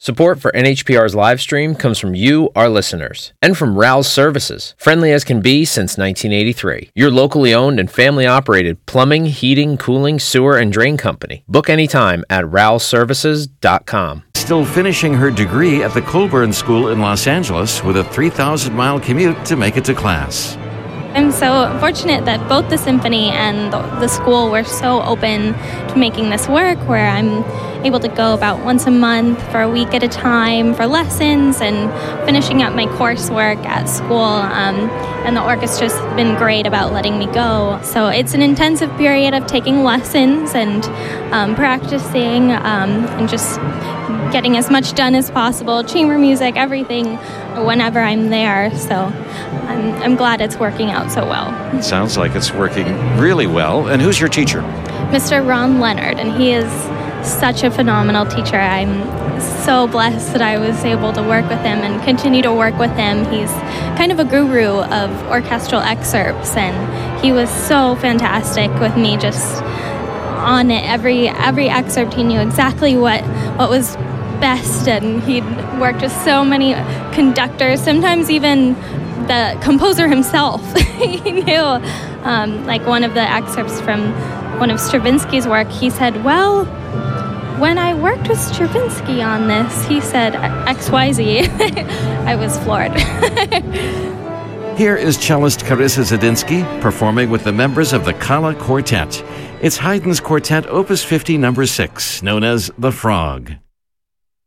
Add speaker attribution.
Speaker 1: Support for NHPR's live stream comes from you, our listeners, and from Rouse Services, friendly as can be since 1983. Your locally owned and family-operated plumbing, heating, cooling, sewer, and drain company. Book anytime at rouseservices.com.
Speaker 2: Still finishing her degree at the Colburn School in Los Angeles with a 3,000-mile commute to make it to class.
Speaker 3: I'm so fortunate that both the symphony and the school were so open to making this work, where I'm able to go about once a month for a week at a time for lessons and finishing up my coursework at school. And the orchestra's been great about letting me go. So it's an intensive period of taking lessons and practicing and just getting as much done as possible, chamber music, everything, whenever I'm there. So I'm glad it's working out so well.
Speaker 2: It sounds like it's working really well. And who's your teacher?
Speaker 3: Mr. Ron Leonard, and he is such a phenomenal teacher. I'm so blessed that I was able to work with him and continue to work with him. He's kind of a guru of orchestral excerpts, and he was so fantastic with me, just on it. Every excerpt, he knew exactly what was best, and he'd worked with so many conductors, sometimes even the composer himself. He knew, like one of the excerpts from one of Stravinsky's work, he said, well, when I worked with Stravinsky on this, he said XYZ. I was floored.
Speaker 2: Here is cellist Carissa Zadinsky performing with the members of the Kala Quartet. It's Haydn's Quartet Opus 50 No. 6, known as The Frog.